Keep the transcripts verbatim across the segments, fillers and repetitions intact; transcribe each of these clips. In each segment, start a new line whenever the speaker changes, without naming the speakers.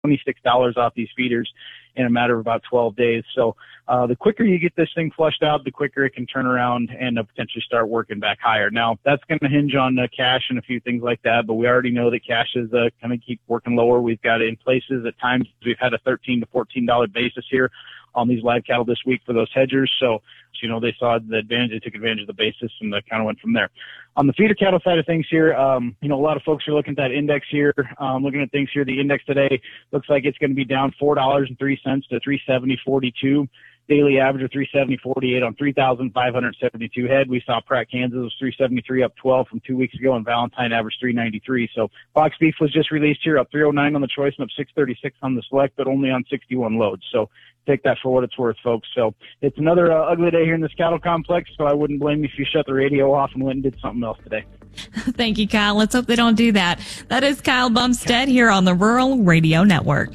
twenty-six dollars off these feeders in a matter of about twelve days. So uh, the quicker you get this thing flushed out, the quicker it can turn around and uh, potentially start working back higher. Now, that's going to hinge on uh, cash and a few things like that, but we already know that cash is uh, going to keep working lower. We've got in places at times we've had a thirteen to fourteen dollars basis here on these live cattle this week for those hedgers. So, you know, they saw the advantage, they took advantage of the basis and they kind of went from there. On the feeder cattle side of things here, um, you know, a lot of folks are looking at that index here, um, looking at things here. The index today looks like it's going to be down four dollars and three cents to three seventy forty-two. Daily average of three seventy forty-eight on three thousand five hundred seventy-two head. We saw Pratt, Kansas was three seventy-three, up twelve from two weeks ago, and Valentine averaged three ninety-three. So box beef was just released here, up three oh nine on the choice and up six thirty-six on the select, but only on sixty-one loads. So take that for what it's worth, folks. So it's another uh, ugly day here in this cattle complex, so I wouldn't blame you if you shut the radio off and went and did something else today.
Thank you, Kyle. Let's hope they don't do that. That is Kyle Bumstead here on the Rural Radio Network.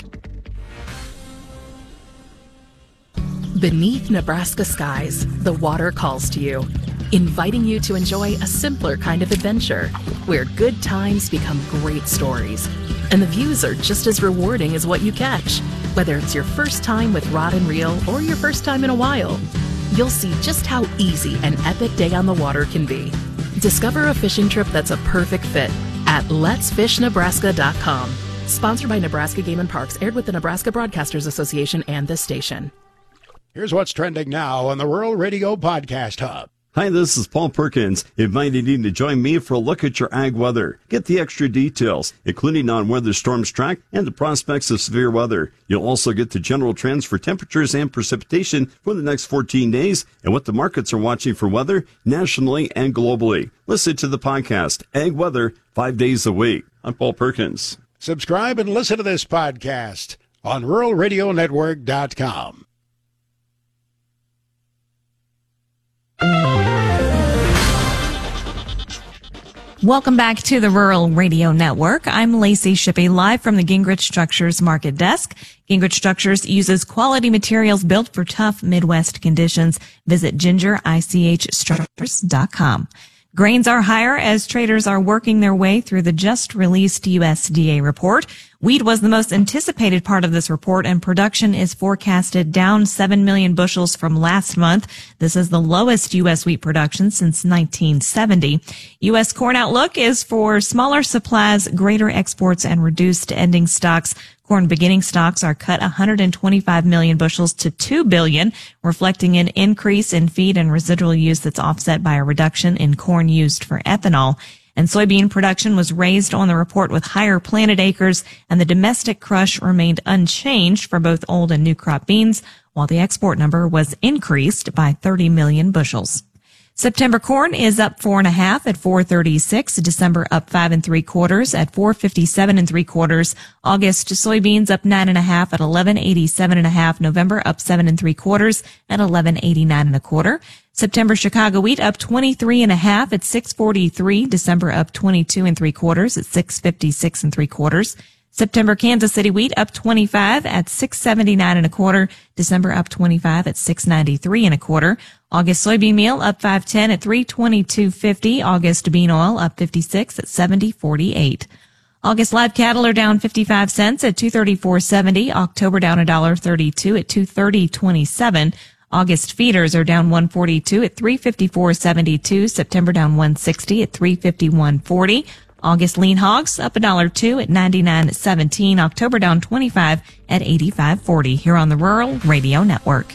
Beneath Nebraska skies, the water calls to you, inviting you to enjoy a simpler kind of adventure where good times become great stories. And the views are just as rewarding as what you catch. Whether it's your first time with rod and reel or your first time in a while, you'll see just how easy an epic day on the water can be. Discover a fishing trip that's a perfect fit at lets fish nebraska dot com. Sponsored by Nebraska Game and Parks, aired with the Nebraska Broadcasters Association and this station.
Here's what's trending now on the Rural Radio Podcast Hub.
Hi, this is Paul Perkins, inviting you to join me for a look at your ag weather. Get the extra details, including on weather storms track and the prospects of severe weather. You'll also get the general trends for temperatures and precipitation for the next fourteen days and what the markets are watching for weather nationally and globally. Listen to the podcast, Ag Weather, five days a week. I'm Paul Perkins.
Subscribe and listen to this podcast on rural radio network dot com.
Welcome back to the Rural Radio Network. I'm Lacey Shippey, live from the Gingrich Structures Market Desk. Gingrich Structures uses quality materials built for tough Midwest conditions. Visit ginger ich structures dot com. Grains are higher as traders are working their way through the just-released U S D A report. Wheat was the most anticipated part of this report, and production is forecasted down seven million bushels from last month. This is the lowest U S wheat production since nineteen seventy. U S corn outlook is for smaller supplies, greater exports, and reduced ending stocks. Corn beginning stocks are cut one hundred twenty-five million bushels to two billion, reflecting an increase in feed and residual use that's offset by a reduction in corn used for ethanol. And soybean production was raised on the report with higher planted acres, and the domestic crush remained unchanged for both old and new crop beans, while the export number was increased by thirty million bushels. September corn is up four and a half at four thirty-six. December up five and three quarters at four fifty-seven and three quarters. August soybeans up nine and a half at eleven eighty-seven and a half. November up seven and three quarters at eleven eighty-nine and a quarter. September Chicago wheat up twenty-three and a half at six forty-three. December up twenty-two and three quarters at six fifty-six and three quarters. September Kansas City wheat up twenty-five at six seventy-nine and a quarter. December up twenty-five at six ninety-three and a quarter. August soybean meal up five ten at three twenty-two fifty. August bean oil up fifty-six at seventy forty-eight. August live cattle are down fifty-five cents at two thirty-four seventy. October down one dollar thirty-two at two thirty twenty-seven. August feeders are down one forty-two at three fifty-four seventy-two. September down one sixty at three fifty-one forty. August lean hogs up one dollar two at ninety-nine seventeen. October down twenty-five at eighty-five forty. Here on the Rural Radio Network.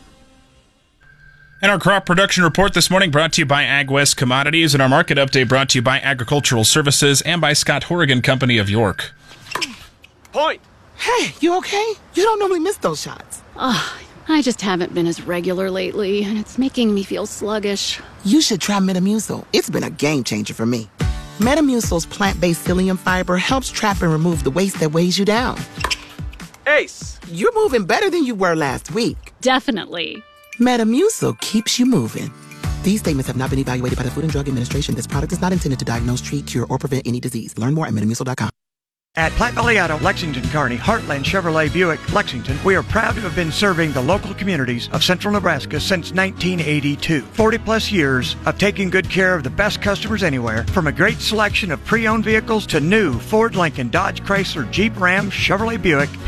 And our crop production report this morning brought to you by AgWest Commodities, and our market update brought to you by Agricultural Services and by Scott Horrigan Company of York.
Point!
Hey, you okay? You don't normally miss those shots.
Oh, I just haven't been as regular lately, and it's making me feel sluggish.
You should try Metamucil. It's been a game changer for me. Metamucil's plant-based psyllium fiber helps trap and remove the waste that weighs you down.
Ace!
You're moving better than you were last week.
Definitely.
Metamucil keeps you moving. These statements have not been evaluated by the Food and Drug Administration. This product is not intended to diagnose, treat, cure, or prevent any disease. Learn more at metamucil dot com.
At Platte Valley Auto, Lexington, Kearney, Heartland Chevrolet Buick, Lexington, we are proud to have been serving the local communities of central Nebraska since nineteen eighty-two. forty plus years of taking good care of the best customers anywhere, from a great selection of pre-owned vehicles to new Ford, Lincoln, Dodge, Chrysler, Jeep, Ram, Chevrolet Buick,